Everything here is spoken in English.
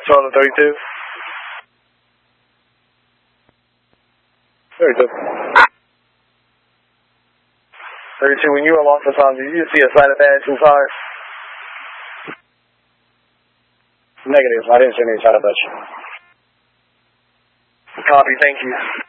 Charlie 32. 32. 32, when you were lost for time, did you see a sight of badge inside? Negative, I didn't see any sight of badge. Copy, thank you.